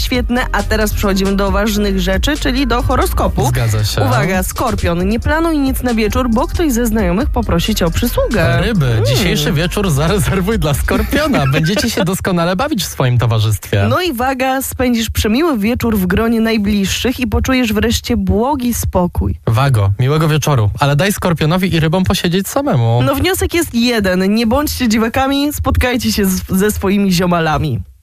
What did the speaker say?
świetne, a teraz przechodzimy do ważnych rzeczy, czyli do horoskopu. Zgadza się. Uwaga, Skorpion, nie planuj nic na wieczór, bo ktoś ze znajomych poprosi cię o przysługę. Ryby, dzisiejszy wieczór zarezerwuj dla Skorpiona. Będziecie się doskonale bawić w swoim towarzystwie. No i waga, spędzisz przemiły wieczór w gronie najbliższych i poczujesz wreszcie błogi spokój. Wago, miłego wieczoru, ale daj Skorpionowi i rybom posiedzieć samemu. No wniosek jest jeden, nie bądźcie dziwakami, spotkajcie się ze swoimi ziomalami.